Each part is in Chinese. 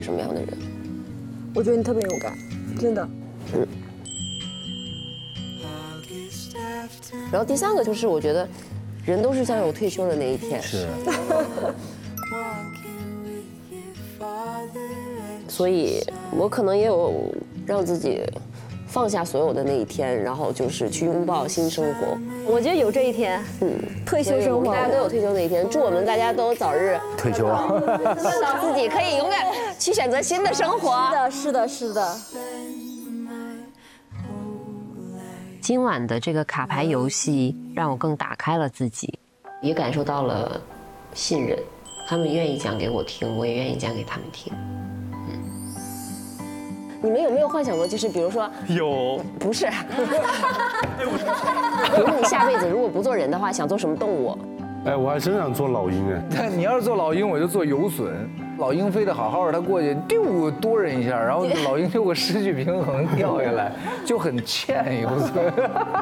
什么样的人？ 我觉得你特别勇敢，真的。 然后第三个就是我觉得，人都是将有退休的那一天。 是。 所以我可能也有让自己放下所有的那一天，然后就是去拥抱新生活。 我觉得有这一天，退休生活， 大家都有退休那一天。祝我们大家都早日退休， 让自己可以勇敢去选择新的生活。 是的，是的。 今晚的这个卡牌游戏让我更打开了自己，也感受到了信任。他们愿意讲给我听，我也愿意讲给他们听。你们有没有幻想过，就是比如说有， 不是，比如你下辈子如果不做人的话，想做什么动物？ 哎，我还真想做老鹰哎。 但你要是做老鹰，我就做游隼。老鹰飞得好好的，它过去丢多人一下，然后老鹰就会失去平衡掉下来，就很欠游隼。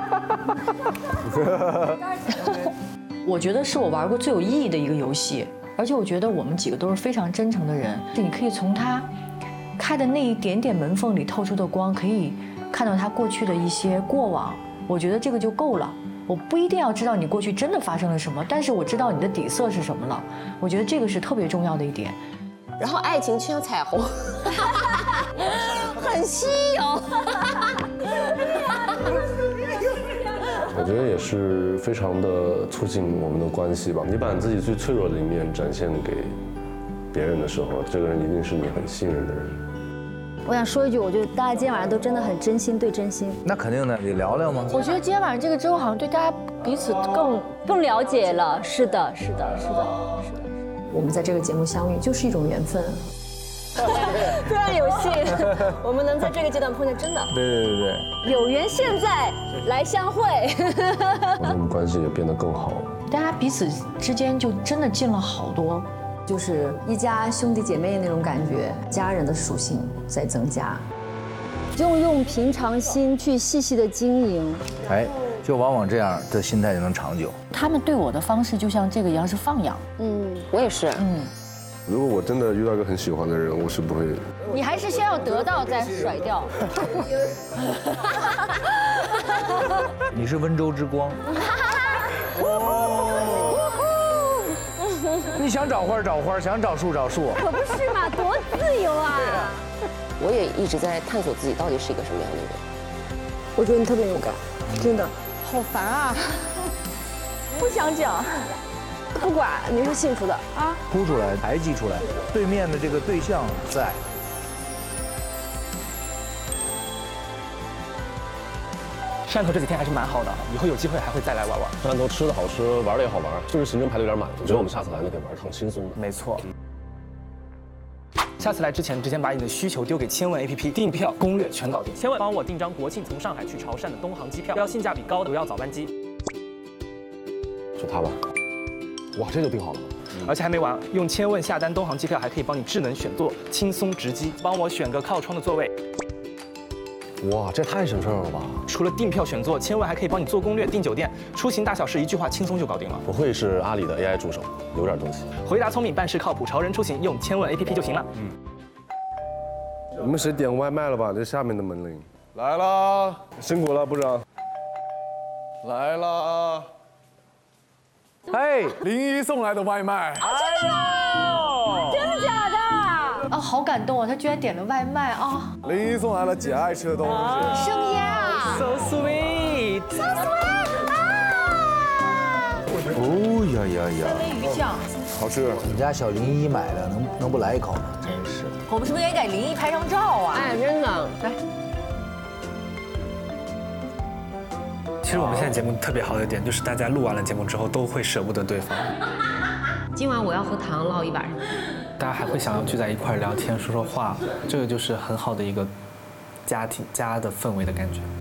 我觉得是我玩过最有意义的一个游戏，而且我觉得我们几个都是非常真诚的人。你可以从他开的那一点点门缝里透出的光，可以看到他过去的一些过往。我觉得这个就够了。我不一定要知道你过去真的发生了什么，但是我知道你的底色是什么了。我觉得这个是特别重要的一点。 然后爱情就像彩虹，很稀有。 我觉得也是非常的促进我们的关系吧。你把你自己最脆弱的一面展现给别人的时候，这个人一定是你很信任的人。 我想说一句，我觉得大家今天晚上都真的很真心对真心。 那肯定的，你聊聊吗？ 我觉得今天晚上这个之后，好像对大家彼此更了解了。是的，是的，是的，是的。 我们在这个节目相遇，就是一种缘分。 非常有幸，我们能在这个阶段碰见，真的。 对， 有缘现在来相会。 我们关系也变得更好。 大家彼此之间就真的近了好多。 就是一家兄弟姐妹那种感觉，家人的属性在增加，就用平常心去细细的经营， 哎，就往往这样的心态就能长久。 他们对我的方式就像这个一样，是放养。 我也是。 如果我真的遇到一个很喜欢的人，我是不会。 你还是先要得到再甩掉。 你是温州之光。你想找花找花，想找树找树， 可不是嘛，多自由啊！ 我也一直在探索自己到底是一个什么样的人。 我觉得你特别勇敢，真的。 好烦啊！ 不想讲，不管你是幸福的啊。 哭出来，排挤出来，对面的这个对象在。 汕头这几天还是蛮好的，以后有机会还会再来玩玩。 汕头吃的好吃，玩的也好玩，就是行程排的有点满。我觉得我们下次来就可以玩趟轻松的。 没错。下次来之前，直接把你的需求丢给千问 APP， 订票攻略全搞定。千问帮我订张国庆从上海去潮汕的东航机票，要性价比高的，不要早班机。 就它吧。哇，这就订好了。 而且还没完，用千问下单东航机票，还可以帮你智能选座，轻松直机，帮我选个靠窗的座位。 哇，这太省事儿了吧！ 除了订票选座，千问还可以帮你做攻略、订酒店，出行大小事一句话轻松就搞定了。 不愧是阿里的 AI 助手，有点东西。 回答聪明，办事靠谱，潮人出行用千问 APP 就行了。 我们谁点外卖了吧？这下面的门铃来啦，辛苦了部长。来啦！ 哎， 林一送来的外卖。 真的假的？ 啊，好感动啊！他居然点了外卖啊！ 林一送来了姐爱吃的东西。 生腌啊 So sweet。 哦呀呀呀！ 鱼酱， 好吃。 我们家小林一买的，能不来一口吗？真是。 我们是不是也给林一拍张照啊？ 哎，真的，来。 其实我们现在节目特别好的一点，就是大家录完了节目之后都会舍不得对方。 今晚我要和唐唠一把。 大家还会想要聚在一块聊天、说说话，这个就是很好的一个家庭家的氛围的感觉。